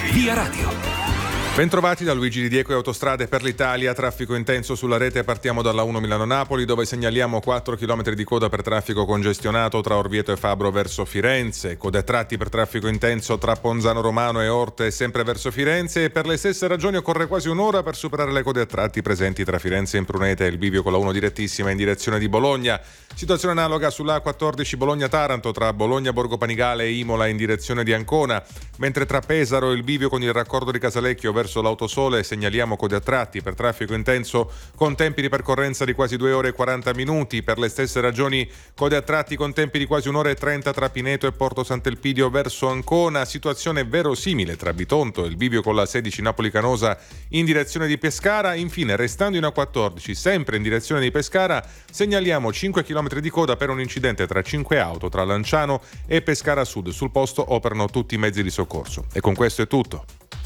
Via Radio. Bentrovati da Luigi Di Diego e Autostrade per l'Italia. Traffico intenso sulla rete. Partiamo dalla 1 Milano-Napoli, dove segnaliamo 4 km di coda per traffico congestionato tra Orvieto e Fabro verso Firenze. Code a tratti per traffico intenso tra Ponzano Romano e Orte sempre verso Firenze, e per le stesse ragioni occorre quasi un'ora per superare le code a tratti presenti tra Firenze e Imprunete e il bivio con la 1 direttissima in direzione di Bologna. Situazione analoga sulla A14 Bologna-Taranto tra Bologna Borgo Panigale e Imola in direzione di Ancona, mentre tra Pesaro e il bivio con il raccordo di Casalecchio verso l'Autosole segnaliamo code a tratti per traffico intenso con tempi di percorrenza di quasi 2 ore e 40 minuti. Per le stesse ragioni code a tratti con tempi di quasi 1 ora e 30 tra Pineto e Porto Sant'Elpidio verso Ancona. Situazione verosimile tra Bitonto e il bivio con la 16 Napoli Canosa in direzione di Pescara. Infine, restando in A14 sempre in direzione di Pescara, segnaliamo 5 km di coda per un incidente tra 5 auto tra Lanciano e Pescara Sud. Sul posto operano tutti i mezzi di soccorso. E con questo è tutto.